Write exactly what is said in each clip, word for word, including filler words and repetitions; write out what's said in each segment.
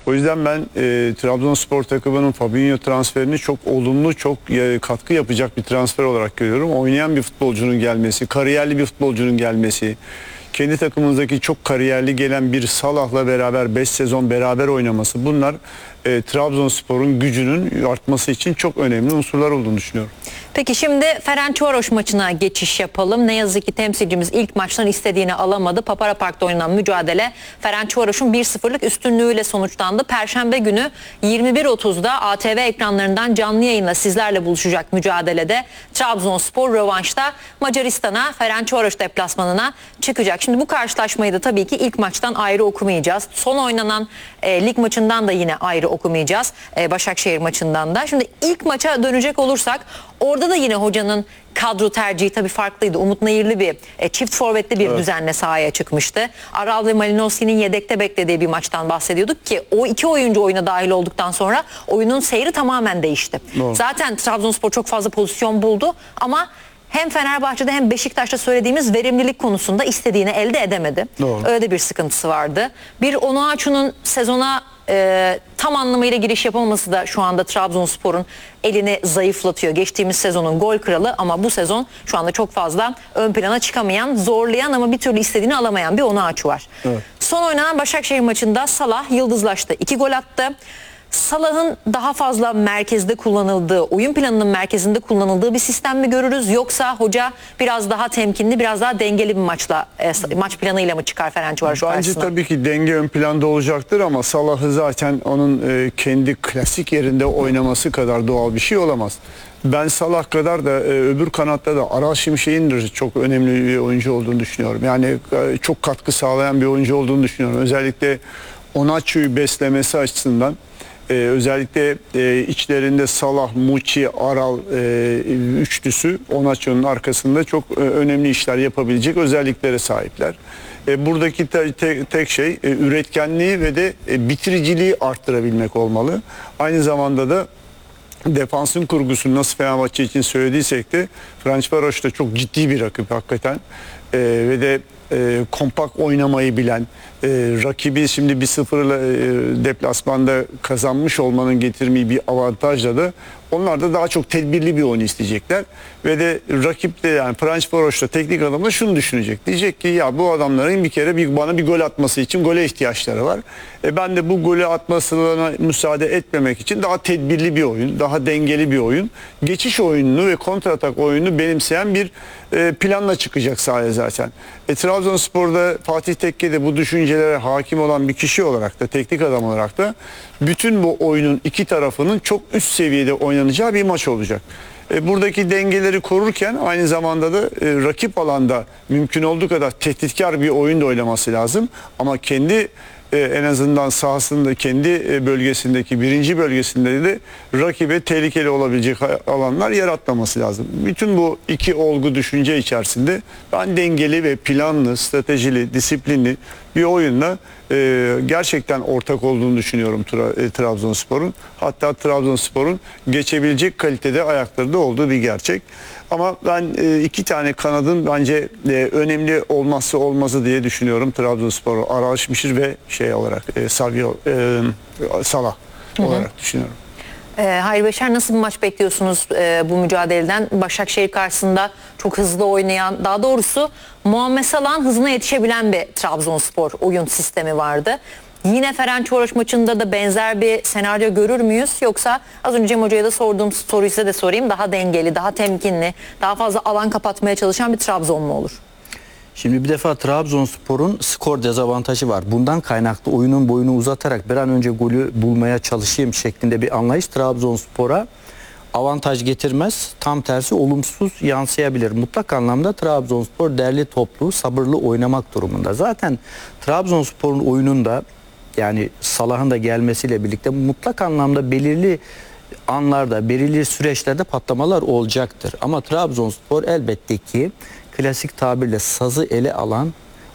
O yüzden ben e, Trabzonspor takımının Fabinho transferini çok olumlu, çok e, katkı yapacak bir transfer olarak görüyorum. Oynayan bir futbolcunun gelmesi, kariyerli bir futbolcunun gelmesi, kendi takımımızdaki çok kariyerli gelen bir Salah'la beraber beş sezon beraber oynaması, bunlar e, Trabzonspor'un gücünün artması için çok önemli unsurlar olduğunu düşünüyorum. Peki şimdi Ferencvaros maçına geçiş yapalım. Ne yazık ki temsilcimiz ilk maçtan istediğini alamadı. Papara Park'ta oynanan mücadele Ferencvaros'un bir sıfırlık üstünlüğüyle sonuçlandı. Perşembe günü yirmi bir otuzda A T V ekranlarından canlı yayınla sizlerle buluşacak mücadelede Trabzonspor rövanşta Macaristan'a, Ferencvaros deplasmanına çıkacak. Şimdi bu karşılaşmayı da tabii ki ilk maçtan ayrı okumayacağız. Son oynanan e, lig maçından da yine ayrı okumayacağız. E, Başakşehir maçından da. Şimdi ilk maça dönecek olursak orada da yine hocanın kadro tercihi tabii farklıydı. Umut Nayırlı bir e, çift forvetli bir evet. düzenle sahaya çıkmıştı. Aral ve Malinowski'nin yedekte beklediği bir maçtan bahsediyorduk ki o iki oyuncu oyuna dahil olduktan sonra oyunun seyri tamamen değişti. Doğru. Zaten Trabzonspor çok fazla pozisyon buldu ama hem Fenerbahçe'de hem Beşiktaş'ta söylediğimiz verimlilik konusunda istediğini elde edemedi. Doğru. Öyle bir sıkıntısı vardı. Bir Onuachu'nun sezona e, tam anlamıyla giriş yapamaması da şu anda Trabzonspor'un elini zayıflatıyor. Geçtiğimiz sezonun gol kralı ama bu sezon şu anda çok fazla ön plana çıkamayan, zorlayan ama bir türlü istediğini alamayan bir Onuachu var. Evet. Son oynanan Başakşehir maçında Salah yıldızlaştı. iki gol attı. Salah'ın daha fazla merkezde kullanıldığı, oyun planının merkezinde kullanıldığı bir sistem mi görürüz? Yoksa hoca biraz daha temkinli, biraz daha dengeli bir maçla, e, maç planıyla mı çıkar Ferencvaros karşısına? Bence tabii ki denge ön planda olacaktır ama Salah'ı zaten onun e, kendi klasik yerinde oynaması kadar doğal bir şey olamaz. Ben Salah kadar da e, öbür kanatta da Aral Şimşek'in de çok önemli bir oyuncu olduğunu düşünüyorum. Yani e, çok katkı sağlayan bir oyuncu olduğunu düşünüyorum. Özellikle Onuachu'yu beslemesi açısından. Ee, özellikle e, içlerinde Salah, Muçi, Aral e, üçlüsü Onuachu'nun arkasında çok e, önemli işler yapabilecek özelliklere sahipler. E, buradaki te, te, tek şey e, üretkenliği ve de e, bitiriciliği arttırabilmek olmalı. Aynı zamanda da defansın kurgusunu nasıl Fenerbahçe için söylediysek de Ferencvaros da çok ciddi bir rakip hakikaten e, ve de e, kompakt oynamayı bilen, e, rakibi şimdi bir sıfırla e, deplasmanda kazanmış olmanın getirdiği bir avantajla da onlar da daha çok tedbirli bir oyun isteyecekler ve de rakip de yani Ferencvaros'ta teknik adam da şunu düşünecek. Diyecek ki ya bu adamların bir kere bir, bana bir gol atması için gole ihtiyaçları var. E ben de bu golü atmasına müsaade etmemek için daha tedbirli bir oyun, daha dengeli bir oyun, geçiş oyununu ve kontratak oyununu benimseyen bir e, planla çıkacak sahaya zaten. E, Trabzonspor'da Fatih Tekke de bu düşüncelere hakim olan bir kişi olarak da teknik adam olarak da bütün bu oyunun iki tarafının çok üst seviyede oynanacağı bir maç olacak. E, buradaki dengeleri korurken aynı zamanda da e, rakip alanda mümkün olduğu kadar tehditkar bir oyun da oynaması lazım. Ama kendi e, en azından sahasında kendi e, bölgesindeki birinci bölgesinde de rakibe tehlikeli olabilecek alanlar yaratmaması lazım. Bütün bu iki olgu düşünce içerisinde ben dengeli ve planlı, stratejili, disiplinli bir oyunla e, gerçekten ortak olduğunu düşünüyorum tra, e, Trabzonspor'un. Hatta Trabzonspor'un geçebilecek kalitede ayakları da olduğu bir gerçek. Ama ben e, iki tane kanadın bence e, önemli olmazsa olmazı diye düşünüyorum Trabzonspor'u. Aral Şimşek ve şey olarak e, Savio, e, Salah olarak hı hı. düşünüyorum. E, Hayri Beşer, nasıl bir maç bekliyorsunuz e, bu mücadeleden? Başakşehir karşısında çok hızlı oynayan, daha doğrusu Muhammed Salah'ın hızına yetişebilen bir Trabzonspor oyun sistemi vardı. Yine Ferencvaros maçında da benzer bir senaryo görür müyüz? Yoksa az önce Cem Hoca'ya da sorduğum soruyu size de sorayım. Daha dengeli, daha temkinli, daha fazla alan kapatmaya çalışan bir Trabzon mu olur? Şimdi bir defa Trabzonspor'un skor dezavantajı var. Bundan kaynaklı oyunun boyunu uzatarak bir an önce golü bulmaya çalışayım şeklinde bir anlayış Trabzonspor'a avantaj getirmez. Tam tersi olumsuz yansıyabilir. Mutlak anlamda Trabzonspor derli toplu, sabırlı oynamak durumunda. Zaten Trabzonspor'un oyununda yani Salah'ın da gelmesiyle birlikte mutlak anlamda belirli anlarda, belirli süreçlerde patlamalar olacaktır. Ama Trabzonspor elbette ki klasik tabirle sazı ele alan,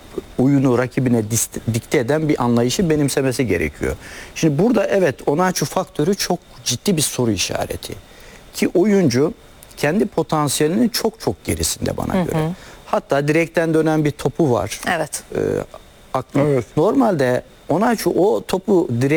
oyunu rakibine dikte eden bir anlayışı benimsemesi gerekiyor. Şimdi burada evet Onuachu faktörü çok ciddi bir soru işareti. Ki oyuncu kendi potansiyelinin çok çok gerisinde bana hı hı. göre. Hatta direkten dönen bir topu var. Evet. Ee, evet. Normalde Onuachu o topu direkt